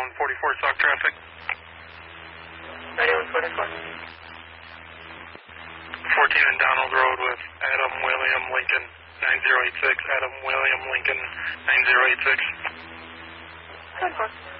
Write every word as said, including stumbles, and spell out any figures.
ninety-one forty-four, stock traffic. ninety-one forty-four. fourteen and Donald Road with Adam William Lincoln, nine zero eight six. Adam William Lincoln, nine zero eight six. ten four.